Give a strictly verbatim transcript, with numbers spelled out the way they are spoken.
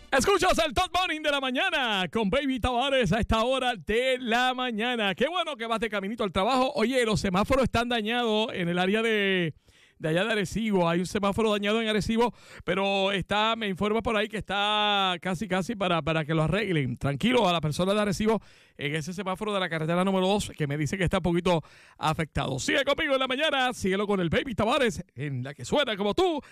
Escuchas el Top Morning de la mañana con Baby Tavares a esta hora de la mañana. Qué bueno que vas de caminito al trabajo. Oye, los semáforos están dañados en el área de, de allá de Arecibo. Hay un semáforo dañado en Arecibo, pero está, me informa por ahí que está casi casi para, para que lo arreglen. Tranquilo a la persona de Arecibo en ese semáforo de la carretera número dos que me dice que está un poquito afectado. Sigue conmigo en la mañana, síguelo con el Baby Tavares en la que suena como tú.